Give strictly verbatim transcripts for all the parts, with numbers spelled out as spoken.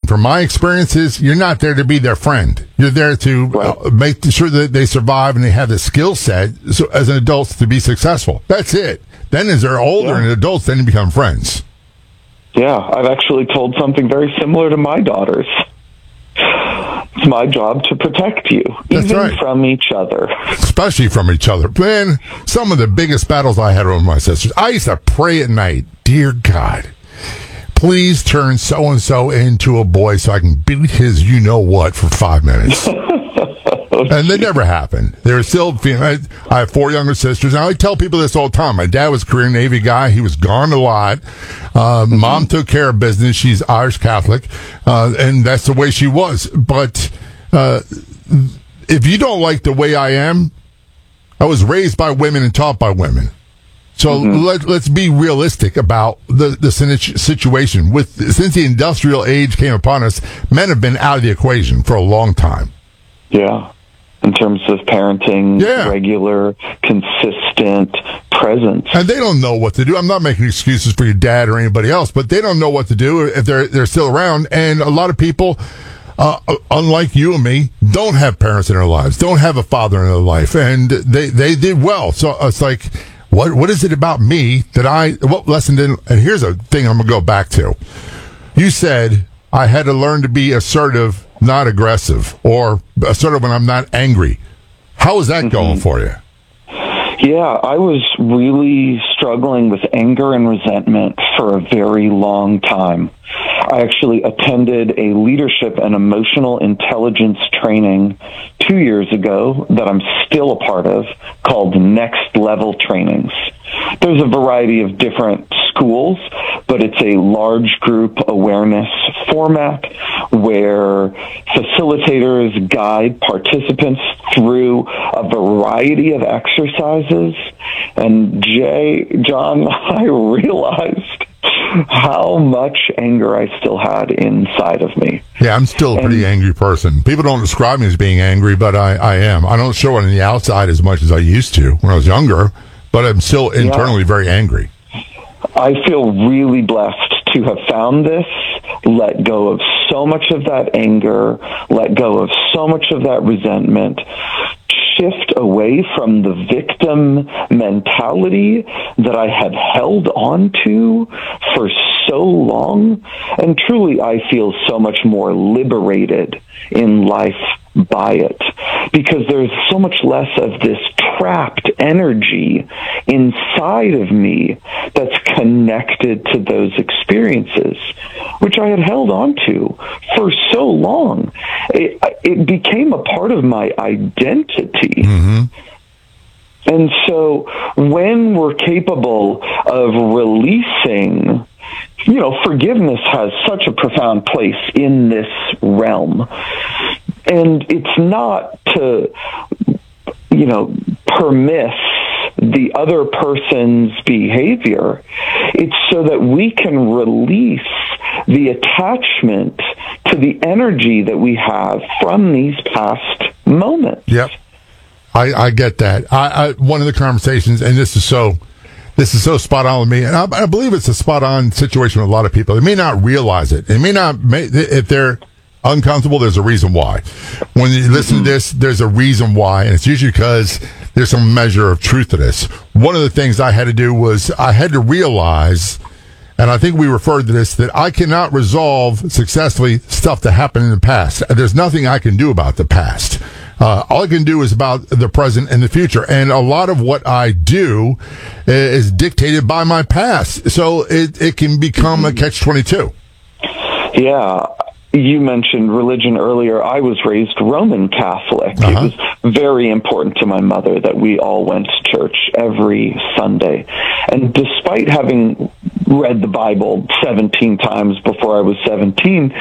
from my experiences, you're not there to be their friend. You're there to right. uh, make sure that they survive and they have the skill set so, as an adult to be successful. That's it. Then as they're older yeah. and adults, then you become friends. Yeah, I've actually told something very similar to my daughters. It's my job to protect you, That's even right. from each other. Especially from each other. Man, some of the biggest battles I had with my sisters, I used to pray at night, dear God, please turn so-and-so into a boy so I can beat his you-know-what for five minutes. And they never happened. They were still, I have four younger sisters, and I tell people this all the time. My dad was a career Navy guy. He was gone a lot. Uh, mm-hmm. Mom took care of business. She's Irish Catholic, uh, and that's the way she was. But uh, if you don't like the way I am, I was raised by women and taught by women. So mm-hmm. let, let's be realistic about the, the situation. With Since the industrial age came upon us, men have been out of the equation for a long time. Yeah. In terms of parenting, yeah. regular, consistent presence. And they don't know what to do. I'm not making excuses for your dad or anybody else, but they don't know what to do if they're they're still around. And a lot of people, uh, unlike you and me, don't have parents in their lives, don't have a father in their life, and they, they did well. So it's like, what what is it about me that I, what lesson did, and here's a thing I'm going to go back to. You said I had to learn to be assertive, not aggressive, or assertive when I'm not angry. How is that mm-hmm. going for you? Yeah, I was really struggling with anger and resentment for a very long time. I actually attended a leadership and emotional intelligence training two years ago that I'm still a part of, called Next Level Trainings. There's a variety of different schools, but it's a large group awareness format where facilitators guide participants through a variety of exercises. And Jay, John, I realized how much anger I still had inside of me. Yeah, I'm still a pretty and, angry person. People don't describe me as being angry, but I, I am. I don't show it on the outside as much as I used to when I was younger, but I'm still internally yeah. very angry. I feel really blessed to have found this, let go of so much of that anger, let go of so much of that resentment, shift away from the victim mentality that I had held on to for so long. And truly, I feel so much more liberated in life by it, because there's so much less of this trapped energy inside of me that's connected to those experiences, which I had held on to for so long. It, it became a part of my identity. Mm-hmm. And so when we're capable of releasing, you know, forgiveness has such a profound place in this realm. And it's not to, you know, permiss the other person's behavior. It's so that we can release the attachment to the energy that we have from these past moments. Yep. I, I get that. I, I one of the conversations, and this is so this is so spot on with me, and I, I believe it's a spot on situation with a lot of people. They may not realize it. They may not, if they're uncomfortable, there's a reason why. When you listen to this, there's a reason why, and it's usually because there's some measure of truth to this. One of the things I had to do was I had to realize, and I think we referred to this, that I cannot resolve successfully stuff that happened in the past. There's nothing I can do about the past. Uh, all I can do is about the present and the future. And a lot of what I do is dictated by my past. So it, it can become a catch twenty-two. Yeah. You mentioned religion earlier. I was raised Roman Catholic. Uh-huh. It was very important to my mother that we all went to church every Sunday. And despite having read the Bible seventeen times before I was seventeen,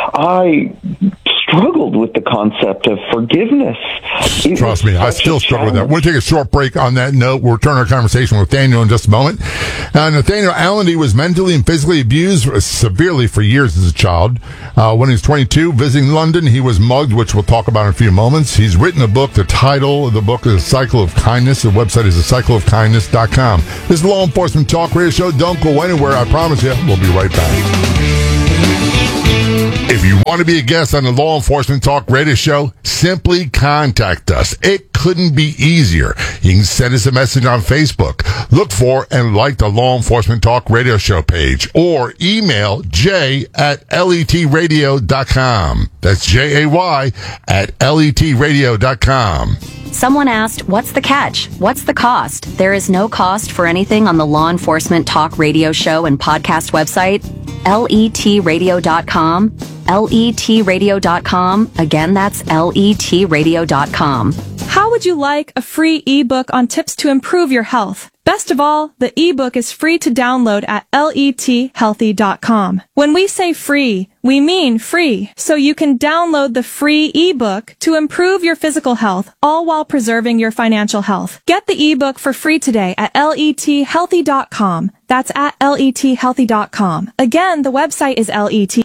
I struggled with the concept of forgiveness. It Trust me, I still struggle with that. We'll take a short break on that note. We'll return our conversation with Nathaniel in just a moment. Uh, Nathaniel Allendy was mentally and physically abused severely for years as a child. Uh, when he was twenty-two, visiting London, he was mugged, which we'll talk about in a few moments. He's written a book. The title of the book is A Cycle of Kindness. The website is a cycle of kindness dot com. This is Law Enforcement Talk Radio Show. Don't go anywhere. I promise you. We'll be right back. If you want Want to be a guest on the Law Enforcement Talk Radio Show? Simply contact us. It couldn't be easier. You can send us a message on Facebook. Look for and like the Law Enforcement Talk Radio Show page, or email j at letradio dot com. That's J A Y at letradio dot com. Someone asked, what's the catch? What's the cost? There is no cost for anything on the Law Enforcement Talk Radio Show and podcast website, letradio dot com. letradio dot com. Again, that's letradio dot com. How would you like a free ebook on tips to improve your health? Best of all, the ebook is free to download at let healthy dot com. When we say free, we mean free. So you can download the free ebook to improve your physical health, all while preserving your financial health. Get the ebook for free today at let healthy dot com. That's at let healthy dot com. Again, the website is let.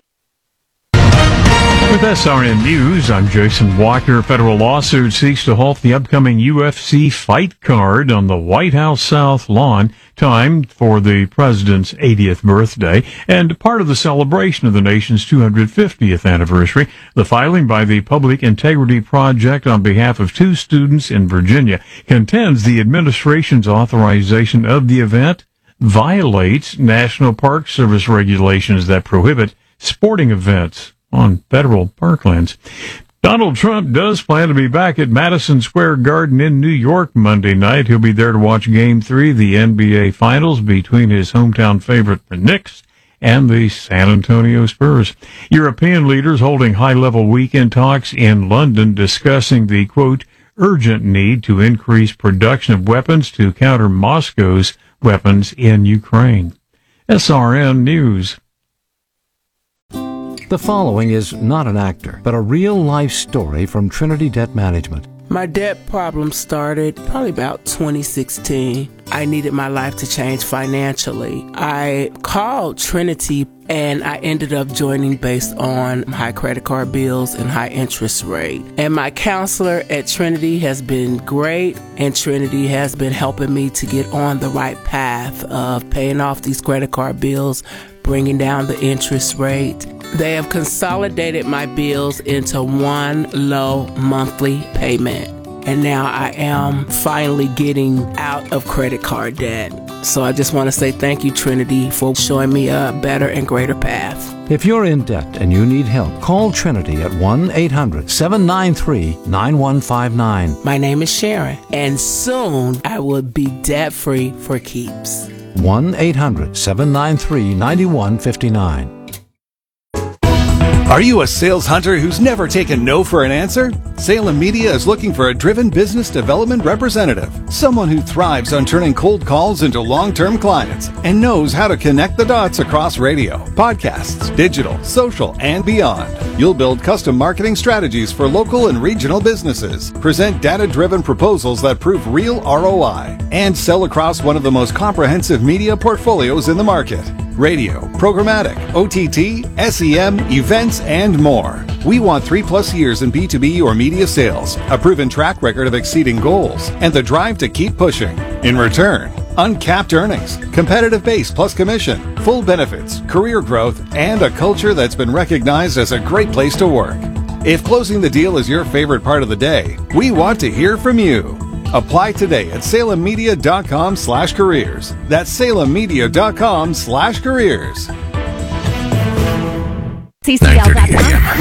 With S R N News, I'm Jason Walker. Federal lawsuit seeks to halt the upcoming U F C fight card on the White House South lawn, timed for the president's eightieth birthday and part of the celebration of the nation's two hundred fiftieth anniversary. The filing by the Public Integrity Project on behalf of two students in Virginia contends the administration's authorization of the event violates National Park Service regulations that prohibit sporting events on federal parklands. Donald Trump does plan to be back at Madison Square Garden in New York Monday night. He'll be there to watch Game three, the N B A Finals, between his hometown favorite, the Knicks, and the San Antonio Spurs. European leaders holding high-level weekend talks in London discussing the, quote, urgent need to increase production of weapons to counter Moscow's weapons in Ukraine. S R N News. The following is not an actor, but a real-life story from Trinity Debt Management. My debt problem started probably about twenty sixteen. I needed my life to change financially. I called Trinity and I ended up joining based on high credit card bills and high interest rate. And my counselor at Trinity has been great, and Trinity has been helping me to get on the right path of paying off these credit card bills, bringing down the interest rate. They have consolidated my bills into one low monthly payment. And now I am finally getting out of credit card debt. So I just want to say thank you, Trinity, for showing me a better and greater path. If you're in debt and you need help, call Trinity at one eight hundred seven nine three nine one five nine. My name is Sharon, and soon I will be debt-free for keeps. one eight hundred seven nine three nine one five nine. Are you a sales hunter who's never taken no for an answer? Salem Media is looking for a driven business development representative, someone who thrives on turning cold calls into long-term clients and knows how to connect the dots across radio, podcasts, digital, social, and beyond. You'll build custom marketing strategies for local and regional businesses, present data-driven proposals that prove real R O I, and sell across one of the most comprehensive media portfolios in the market. Radio, programmatic, O T T, S E M, events, and more. We want three plus years in B two B or media sales, a proven track record of exceeding goals, and the drive to keep pushing. In return, uncapped earnings, competitive base plus commission, full benefits, career growth, and a culture that's been recognized as a great place to work. If closing the deal is your favorite part of the day, we want to hear from you. Apply today at salem media dot com slash careers. That's salem media dot com slash careers. nine thirty a.m.